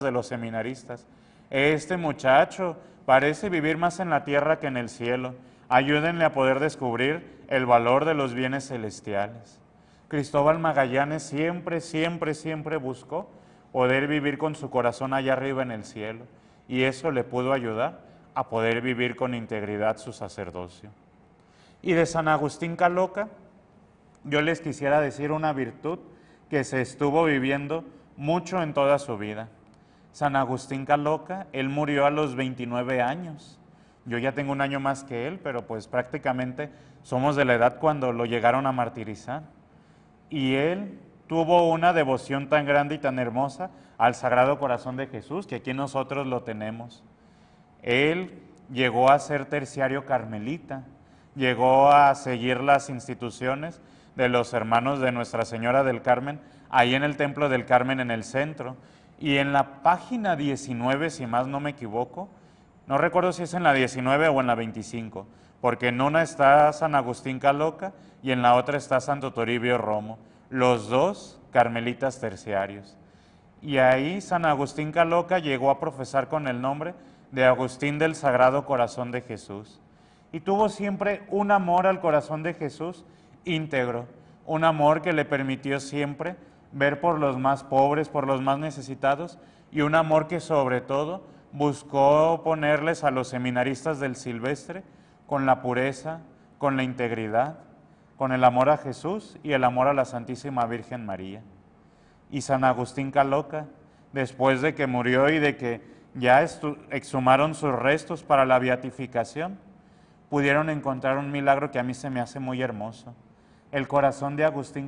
de los seminaristas. Este muchacho parece vivir más en la tierra que en el cielo. Ayúdenle a poder descubrir el valor de los bienes celestiales. Cristóbal Magallanes siempre buscó poder vivir con su corazón allá arriba en el cielo, y eso le pudo ayudar a poder vivir con integridad su sacerdocio. Y de San Agustín Caloca, yo les quisiera decir una virtud que se estuvo viviendo mucho en toda su vida. San Agustín Caloca, él murió a los 29 años. Yo ya tengo un año más que él, pero pues prácticamente somos de la edad cuando lo llegaron a martirizar. Y él tuvo una devoción tan grande y tan hermosa al Sagrado Corazón de Jesús, que aquí nosotros lo tenemos. Él llegó a ser terciario carmelita, llegó a seguir las instituciones de los hermanos de Nuestra Señora del Carmen, ahí en el Templo del Carmen en el centro. Y en la página 19, si más no me equivoco, no recuerdo si es en la 19 o en la 25, porque en una está San Agustín Caloca y en la otra está Santo Toribio Romo, los dos carmelitas terciarios. Y ahí San Agustín Caloca llegó a profesar con el nombre de Agustín del Sagrado Corazón de Jesús. Y tuvo siempre un amor al corazón de Jesús íntegro, un amor que le permitió siempre ver por los más pobres, por los más necesitados, y un amor que sobre todo buscó ponerles a los seminaristas del Silvestre con la pureza, con la integridad, con el amor a Jesús y el amor a la Santísima Virgen María. Y San Agustín Caloca, después de que murió y de que ya exhumaron sus restos para la beatificación, pudieron encontrar un milagro que a mí se me hace muy hermoso. El corazón de Agustín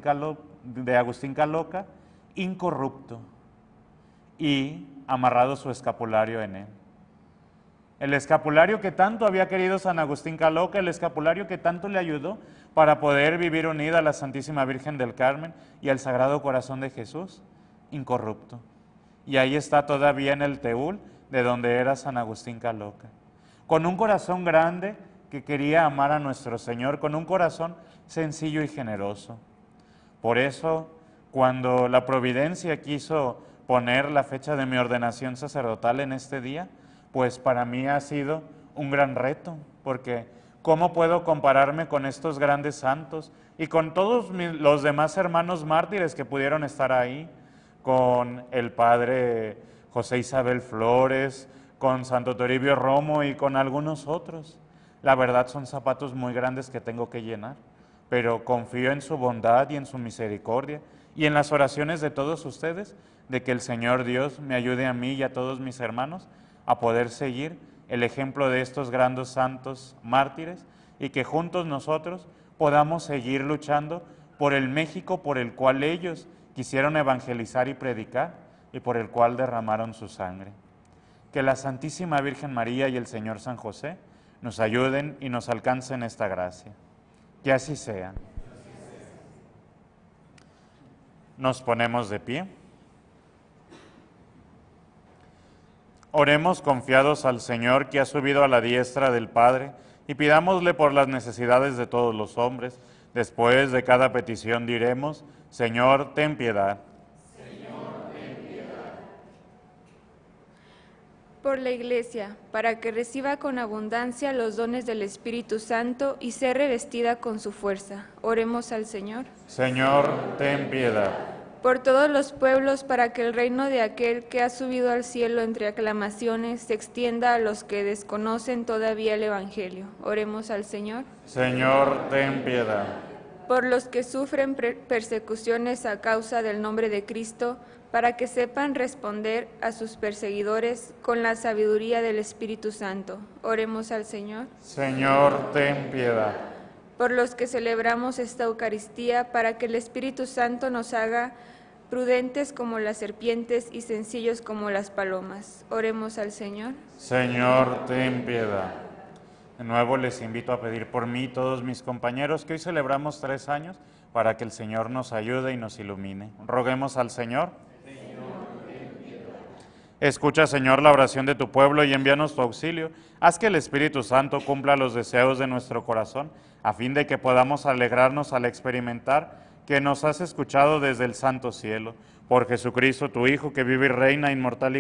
Caloca, incorrupto, y amarrado su escapulario en él. El escapulario que tanto había querido San Agustín Caloca, el escapulario que tanto le ayudó para poder vivir unida a la Santísima Virgen del Carmen y al Sagrado Corazón de Jesús, incorrupto. Y ahí está todavía en el Teúl, de donde era San Agustín Caloca. Con un corazón grande que quería amar a nuestro Señor, con un corazón sencillo y generoso. Por eso, cuando la providencia quiso poner la fecha de mi ordenación sacerdotal en este día, pues para mí ha sido un gran reto, porque ¿cómo puedo compararme con estos grandes santos y con todos los demás hermanos mártires que pudieron estar ahí, con el padre José Isabel Flores, con Santo Toribio Romo y con algunos otros? La verdad son zapatos muy grandes que tengo que llenar, pero confío en su bondad y en su misericordia y en las oraciones de todos ustedes, de que el Señor Dios me ayude a mí y a todos mis hermanos a poder seguir el ejemplo de estos grandes santos mártires y que juntos nosotros podamos seguir luchando por el México por el cual ellos quisieron evangelizar y predicar y por el cual derramaron su sangre. Que la Santísima Virgen María y el Señor San José nos ayuden y nos alcancen esta gracia. Que así sea. Nos ponemos de pie. Oremos confiados al Señor que ha subido a la diestra del Padre y pidámosle por las necesidades de todos los hombres. Después de cada petición diremos: Señor, ten piedad. Señor, ten piedad. Por la Iglesia, para que reciba con abundancia los dones del Espíritu Santo y sea revestida con su fuerza. Oremos al Señor. Señor, ten piedad. Por todos los pueblos, para que el reino de aquel que ha subido al cielo entre aclamaciones se extienda a los que desconocen todavía el Evangelio. Oremos al Señor. Señor, ten piedad. Por los que sufren persecuciones a causa del nombre de Cristo, para que sepan responder a sus perseguidores con la sabiduría del Espíritu Santo. Oremos al Señor. Señor, ten piedad. Por los que celebramos esta Eucaristía, para que el Espíritu Santo nos haga prudentes como las serpientes y sencillos como las palomas. Oremos al Señor. Señor, ten piedad. De nuevo les invito a pedir por mí, todos mis compañeros, que hoy celebramos 3 años, para que el Señor nos ayude y nos ilumine. Roguemos al Señor. Escucha, Señor, la oración de tu pueblo y envíanos tu auxilio. Haz que el Espíritu Santo cumpla los deseos de nuestro corazón, a fin de que podamos alegrarnos al experimentar que nos has escuchado desde el santo cielo. Por Jesucristo, tu Hijo, que vive y reina inmortal y